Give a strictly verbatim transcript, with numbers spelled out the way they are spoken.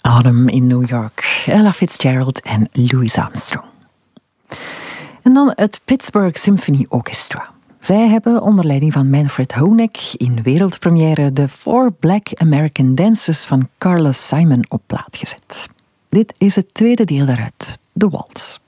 Autumn in New York, Ella Fitzgerald en Louis Armstrong. En dan het Pittsburgh Symphony Orchestra. Zij hebben onder leiding van Manfred Honeck in wereldpremière de Four Black American Dances van Carlos Simon op plaat gezet. Dit is het tweede deel daaruit, de Waltz.